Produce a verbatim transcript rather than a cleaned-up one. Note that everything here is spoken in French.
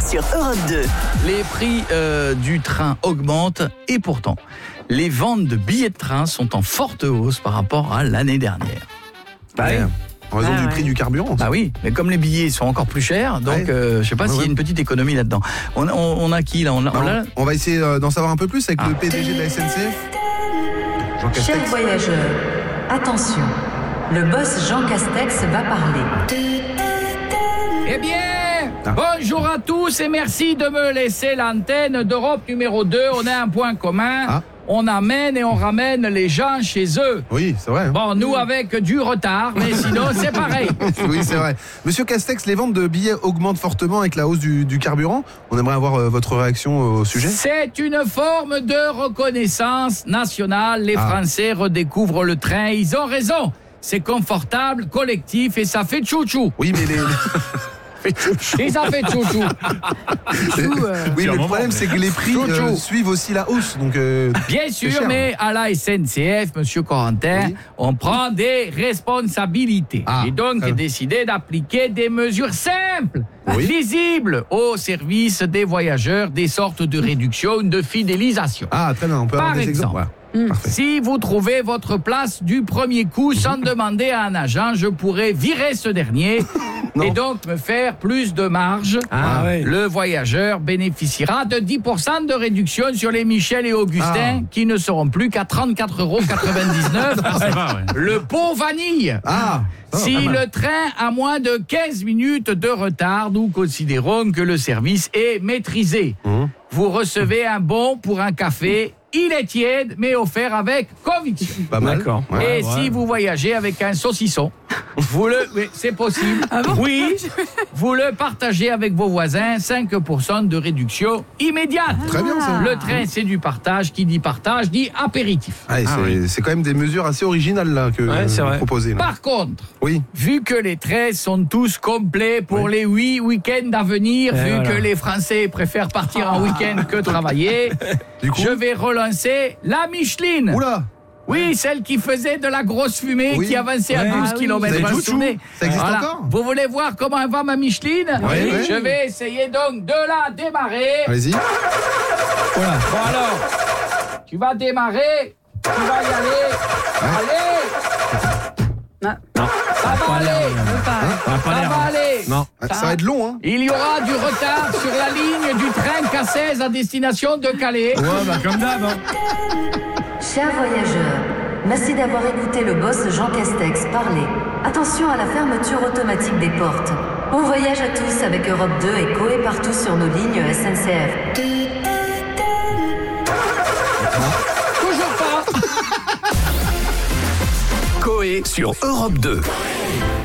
sur Europe deux. Les prix euh, du train augmentent et pourtant, les ventes de billets de train sont en forte hausse par rapport à l'année dernière. Bah ouais. En raison Ah du ouais. prix du carburant. Bah oui, mais comme les billets sont encore plus chers, donc Ouais. euh, je sais pas Ouais, s'il y a ouais. une petite économie là-dedans. On, on, on a qui là on a, on Alors, l'a on va essayer euh, d'en savoir un peu plus avec Ah. le P D G de la S N C F. Jean Chers Castex. voyageurs, attention, le boss Jean Castex va parler. Eh bien, Ah. bonjour à tous et merci de me laisser l'antenne d'Europe numéro deux. On a un point commun, Ah. on amène et on ramène les gens chez eux. Oui, c'est vrai. hein. Bon, nous avec du retard, mais sinon c'est pareil. Oui, c'est vrai. Monsieur Castex, les ventes de billets augmentent fortement avec la hausse du, du carburant. On aimerait avoir euh, votre réaction au sujet. C'est une forme de reconnaissance nationale. Les Ah. Français redécouvrent le train. Ils ont raison. C'est confortable, collectif et ça fait chouchou. Oui, mais les. Et ça fait chouchou. oui, mais le problème, c'est que les prix Chouchou. euh, suivent aussi la hausse. Donc, euh, Bien C'est sûr, cher. mais à la S N C F, Monsieur Corentin, Oui. on prend des responsabilités. Ah, J'ai donc très bien. décidé d'appliquer des mesures simples, Oui. visibles, au service des voyageurs, des sortes de réduction, de fidélisation. Ah, très bien. On peut Par avoir des exemple. exemples. Voilà. Parfait. Si vous trouvez votre place du premier coup sans demander à un agent, je pourrais virer ce dernier Non. et donc me faire plus de marge. Ah, ouais. Le voyageur bénéficiera de dix pour cent de réduction sur les Michel et Augustin Ah. qui ne seront plus qu'à trente-quatre euros quatre-vingt-dix-neuf. Ça va, ouais. Le pot vanille. Ah, ça va, Si pas mal. le train a moins de quinze minutes de retard, nous considérons que le service est maîtrisé. Mhm. Vous recevez un bon pour un café. Il est tiède, mais offert avec conviction. Pas mal. D'accord. Ouais. Et si vous voyagez avec un saucisson, vous le, oui, c'est possible. Oui, vous le partagez avec vos voisins, cinq pour cent de réduction immédiate. Très bien, ça. Le train, c'est du partage. Qui dit partage dit apéritif. Ah, et Ah, c'est, oui. c'est quand même des mesures assez originales là, que Ouais, c'est vous vrai. proposez. Là. Par contre, Oui. vu que les trains sont tous complets pour les huit week-ends à venir, Et vu voilà. que les Français préfèrent partir en week-end que travailler, Du coup. je vais relancer la Micheline. Oula. Oui, celle qui faisait de la grosse fumée, Oui. qui avançait à Ouais. douze Ah oui. kilomètres. Ça Vous vous existe souvenez Ça existe Voilà. encore Vous voulez voir comment elle va ma Micheline Oui, oui. Je vais essayer donc de la démarrer. Allez-y. Voilà. Bon alors, tu vas démarrer, tu vas y aller. Allez, Ah, ça va aller, Ça va pas ça l'air. va aller. Non. Ah, Ça va être long, hein. Il y aura du retard sur la ligne du train K seize à destination de Calais. Ouais, bah comme d'hab. Hein. Chers voyageurs, merci d'avoir écouté le boss Jean Castex parler. Attention à la fermeture automatique des portes. Bon voyage à tous avec Europe deux et Coé partout sur nos lignes S N C F. Toujours pas. Coé sur Europe deux.